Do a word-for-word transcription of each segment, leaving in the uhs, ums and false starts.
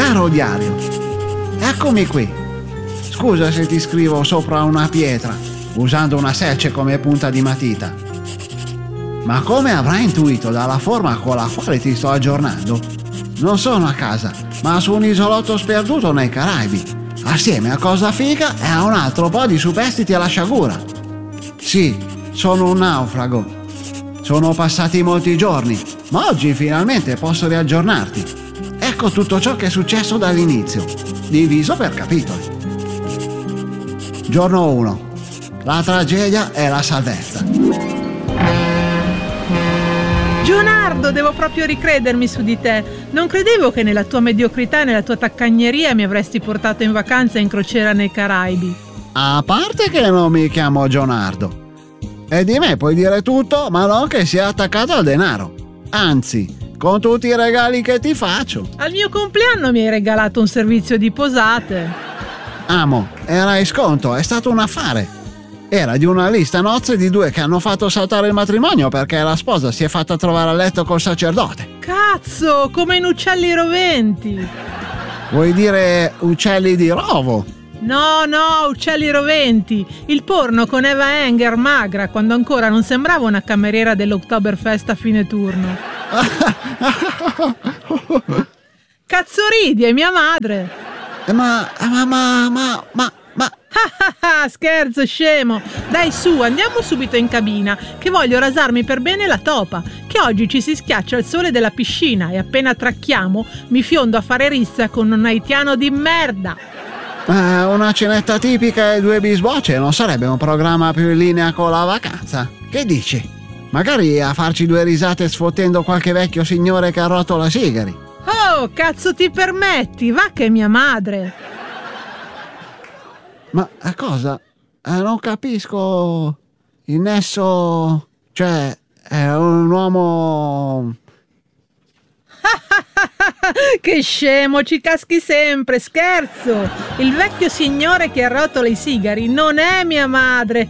Caro diario, eccomi qui. Scusa se ti scrivo sopra una pietra, usando una selce come punta di matita. Ma come avrai intuito dalla forma con la quale ti sto aggiornando, non sono a casa, ma su un isolotto sperduto nei Caraibi, assieme a Cosa Figa e a un altro po' di superstiti alla sciagura. Sì, sono un naufrago. Sono passati molti giorni, ma oggi finalmente posso riaggiornarti. Ecco tutto ciò che è successo dall'inizio, diviso per capitoli. Giorno uno. La tragedia e la salvezza. Gionardo, devo proprio ricredermi su di te. Non credevo che nella tua mediocrità e nella tua taccagneria mi avresti portato in vacanza in crociera nei Caraibi. A parte che non mi chiamo Gionardo. E di me puoi dire tutto, ma non che sia attaccato al denaro. Anzi, con tutti i regali che ti faccio. Al mio compleanno mi hai regalato un servizio di posate. Amo, era in sconto, è stato un affare. Era di una lista nozze di due che hanno fatto saltare il matrimonio perché la sposa si è fatta trovare a letto col sacerdote. Cazzo, come in Uccelli roventi. Vuoi dire uccelli di rovo? No, no, Uccelli roventi. Il porno con Eva Enger magra, quando ancora non sembrava una cameriera dell'Oktoberfest a fine turno. Cazzo ridi, è mia madre. Ma, ma, ma, ma, ma, ma... Scherzo, scemo. Dai su, andiamo subito in cabina, che voglio rasarmi per bene la topa, che oggi ci si schiaccia al sole della piscina e appena tracchiamo mi fiondo a fare rissa con un haitiano di merda. Eh, una cenetta tipica e due bisbocce non sarebbe un programma più in linea con la vacanza? Che dici? Magari a farci due risate sfottendo qualche vecchio signore che ha rotto la sigari. Oh, cazzo ti permetti? Va che è mia madre. Ma a cosa? Eh, non capisco il nesso. Cioè, è un uomo. Che scemo, ci caschi sempre, scherzo. Il vecchio signore che arrotola i sigari non è mia madre.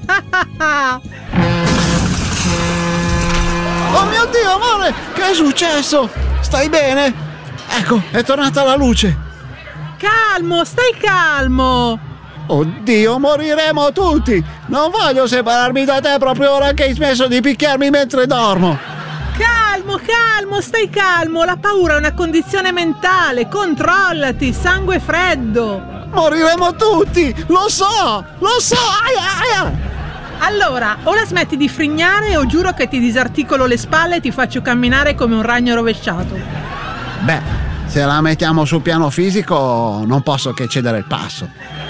Oh mio Dio, amore, che è successo? Stai bene? Ecco, è tornata la luce. Calmo, stai calmo. Oddio, moriremo tutti. Non voglio separarmi da te proprio ora che hai smesso di picchiarmi mentre dormo. Calmo, calmo, stai calmo. La paura è una condizione mentale. Controllati, sangue freddo. Moriremo tutti, lo so, lo so. Aia, aia. Allora, o la smetti di frignare o giuro che ti disarticolo le spalle e ti faccio camminare come un ragno rovesciato. Beh, se la mettiamo sul piano fisico non posso che cedere il passo.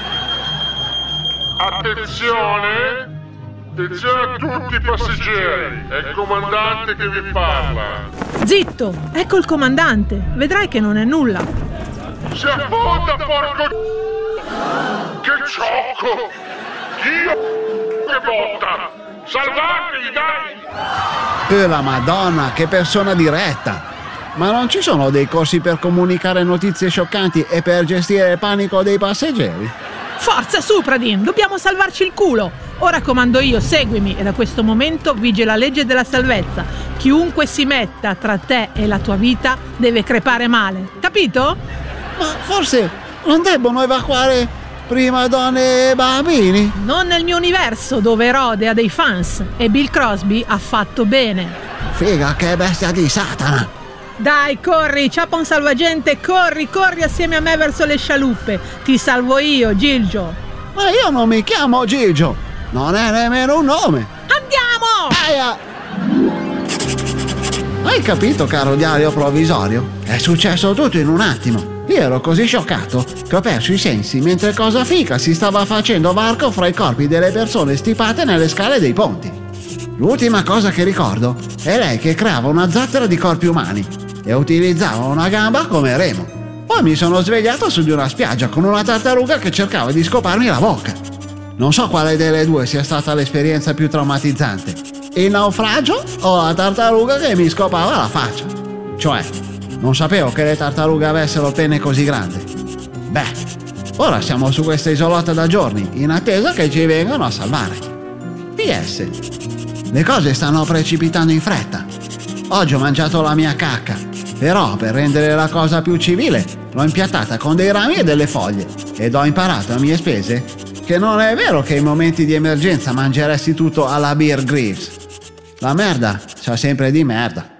Attenzione! Attenzione a tutti i passeggeri! È il comandante che vi parla! Zitto! Ecco il comandante! Vedrai che non è nulla! Si affonda, porco... Che ciocco! Dio... Che botta! Salvatevi, dai! E la Madonna, che persona diretta! Ma non ci sono dei corsi per comunicare notizie scioccanti e per gestire il panico dei passeggeri? Forza su, Pradin! Dobbiamo salvarci il culo! Ora comando io, seguimi, e da questo momento vige la legge della salvezza. Chiunque si metta tra te e la tua vita deve crepare male. Capito? Ma forse non debbono evacuare prima donne e bambini? Non nel mio universo, dove Erode ha dei fans e Bill Crosby ha fatto bene. Figa, che bestia di Satana! Dai, corri, ciapa un salvagente, corri, corri assieme a me verso le scialuppe. Ti salvo io, Gilgio. Ma io non mi chiamo Gilgio, non è nemmeno un nome. Andiamo! Aia! Hai capito, caro diario provvisorio? È successo tutto in un attimo. Io ero così scioccato che ho perso i sensi mentre Cosa Figa si stava facendo varco fra i corpi delle persone stipate nelle scale dei ponti. L'ultima cosa che ricordo è lei che creava una zattera di corpi umani e utilizzava una gamba come remo. Poi mi sono svegliato su di una spiaggia con una tartaruga che cercava di scoparmi la bocca. Non so quale delle due sia stata l'esperienza più traumatizzante, il naufragio o la tartaruga che mi scopava la faccia. Cioè, non sapevo che le tartarughe avessero pene così grandi. Beh, ora siamo su questa isolotta da giorni, in attesa che ci vengano a salvare. P S Le cose stanno precipitando in fretta. Oggi ho mangiato la mia cacca Però per rendere la cosa più civile l'ho impiattata con dei rami e delle foglie ed ho imparato a mie spese che non è vero che in momenti di emergenza mangeresti tutto alla Bear Grylls. La merda sa sempre di merda.